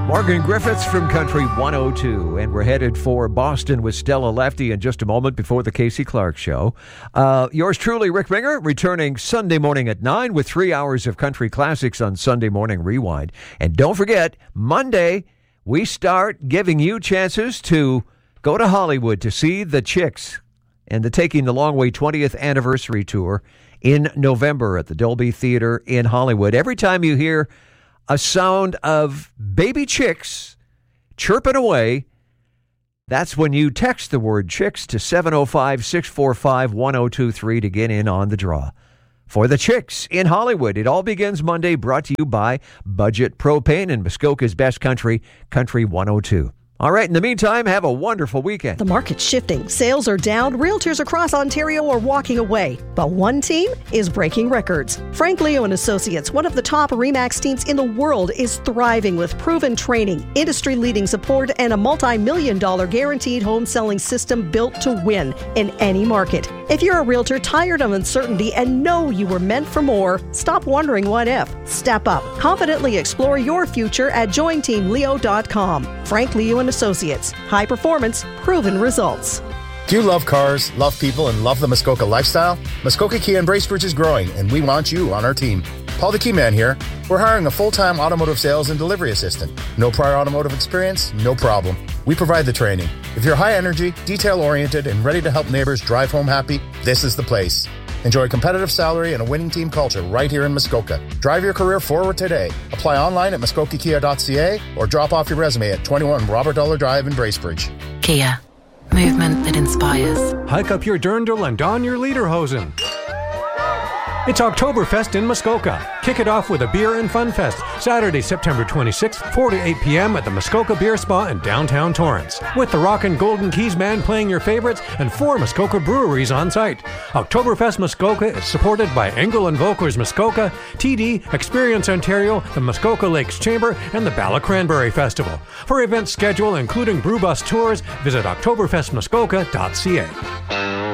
Morgan Griffiths from Country 102, and we're headed for Boston with Stella Lefty in just a moment before the Casey Clark Show. Yours truly, Rick Minger, returning Sunday morning at 9 with 3 hours of country classics on Sunday Morning Rewind. And don't forget, Monday, we start giving you chances to go to Hollywood to see the Chicks and the Taking the Long Way 20th Anniversary Tour in November at the Dolby Theater in Hollywood. Every time you hear a sound of baby chicks chirping away, that's when you text the word chicks to 705-645-1023 to get in on the draw for the Chicks in Hollywood. It all begins Monday, brought to you by Budget Propane and Muskoka's Best Country, Country 102. All right, in the meantime, have a wonderful weekend. The market's shifting. Sales are down. Realtors across Ontario are walking away. But one team is breaking records. Frank Leo and Associates, one of the top RE/MAX teams in the world, is thriving with proven training, industry-leading support, and a multi-million-dollar guaranteed home selling system built to win in any market. If you're a realtor tired of uncertainty and know you were meant for more, stop wondering what if. Step up. Confidently explore your future at jointeamleo.com. Frank Leo and Associates. High performance, proven results. Do you love cars, love people, and love the Muskoka lifestyle? Muskoka Kia in Bracebridge is growing, and we want you on our team. Paul the Key Man here. We're hiring a full-time automotive sales and delivery assistant. No prior automotive experience? No problem. We provide the training. If you're high energy, detail-oriented, and ready to help neighbors drive home happy, this is the place. Enjoy a competitive salary and a winning team culture right here in Muskoka. Drive your career forward today. Apply online at muskokakia.ca or drop off your resume at 21 Robert Dollar Drive in Bracebridge. Kia. Movement that inspires. Hike up your dirndl and don your lederhosen. It's Oktoberfest in Muskoka. Kick it off with a beer and fun fest, Saturday, September 26th, 4 to 8 p.m. at the Muskoka Beer Spa in downtown Torrance. With the Rockin' Golden Keys Band playing your favorites and 4 Muskoka breweries on site. Oktoberfest Muskoka is supported by Engel and Volkers Muskoka, TD, Experience Ontario, the Muskoka Lakes Chamber, and the Bala Cranberry Festival. For event schedule, including brew bus tours, visit oktoberfestmuskoka.ca.